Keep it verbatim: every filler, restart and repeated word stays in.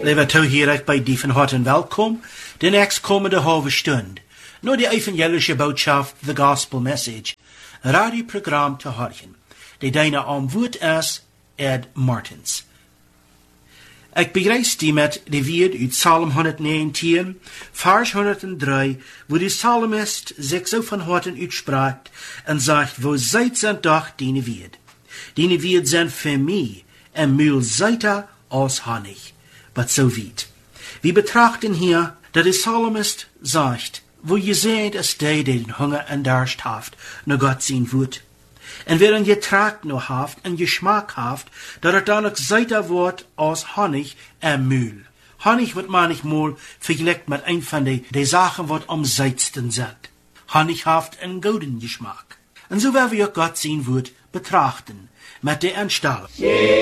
Lieber Toehierig bei die van Harten welkom, de nächstkommende halbe Stunde, nur die evangelische Botschaft, the Gospel Message, een radioprogramm te horchen, die deine am Woord is, Ed Martins. Ik begrijs die met de woord uit Psalm honderdnegentien, vers honderddrie, wo die Psalmist zich zo van Harten uitspraakt en zegt, wo zijt zijn toch die woord? Die woord zijn voor mij, en mühl seiter als Honig. But so weit. Wir betrachten hier, dass der Psalmist sagt, wo je seht, es der, der den Hunger und Durst haft, nur Gott sein Wut. Und wer ein Getrag nur haft, ein Geschmack haft, dass er dann auch seiter wird als Honig und Mühl. Honig wird manchmal vergleicht mit ein von den de Sachen, was am seitsten sind. Honig haft einen guten Geschmack. Und so werden wir auch Gott sein Wut betrachten, mit der Anstalt. Yeah.